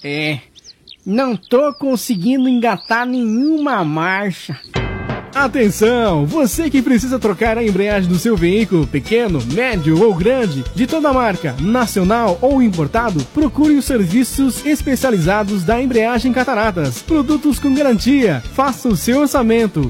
Não tô conseguindo engatar nenhuma marcha. Atenção! Você que precisa trocar a embreagem do seu veículo, pequeno, médio ou grande, de toda marca, nacional ou importado, procure os serviços especializados da Embreagem Cataratas. Produtos com garantia. Faça o seu orçamento.